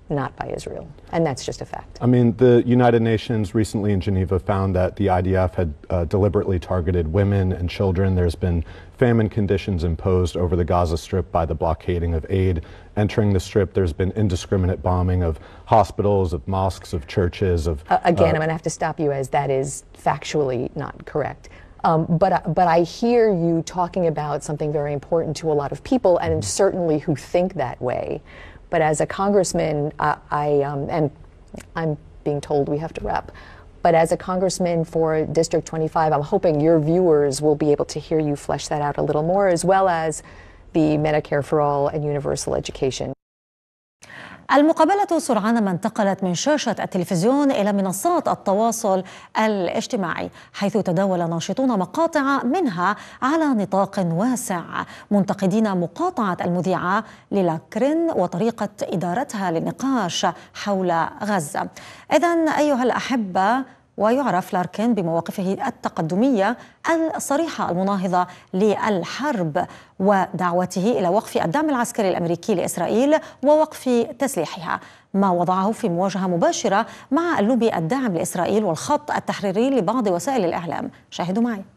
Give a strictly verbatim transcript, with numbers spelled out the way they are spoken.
not by Israel. And that's just a fact. I mean, the United Nations recently in Geneva found that the I D F had uh, deliberately targeted women and children. There's been famine conditions imposed over the Gaza Strip by the blockading of aid entering the Strip. There's been indiscriminate bombing of hospitals, of mosques, of churches. Of uh, Again, uh, I'm going to have to stop you, as that is factually not correct. Um, but, but I hear you talking about something very important to a lot of people, and certainly who think that way. But as a congressman, uh, I, um, and I'm being told we have to wrap, but as a congressman for District twenty-five, I'm hoping your viewers will be able to hear you flesh that out a little more, as well as the Medicare for All and universal education. المقابلة سرعان ما انتقلت من شاشة التلفزيون إلى منصات التواصل الاجتماعي، حيث تداول ناشطون مقاطع منها على نطاق واسع، منتقدين مقاطعة المذيعة ليلا كرين وطريقة إدارتها للنقاش حول غزة. إذن أيها الأحبة، ويعرف لاركين بمواقفه التقدمية الصريحة المناهضة للحرب ودعوته إلى وقف الدعم العسكري الأمريكي لإسرائيل ووقف تسليحها، ما وضعه في مواجهة مباشرة مع اللوبي الداعم لإسرائيل والخط التحريري لبعض وسائل الإعلام. شاهدوا معي.